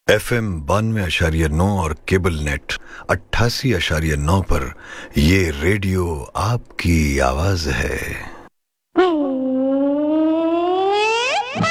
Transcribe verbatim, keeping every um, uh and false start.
F M बानवे अशारिय नौ और cable net अट्ठासी अशारिय नौ पर ये रेडियो आपकी आवाज है।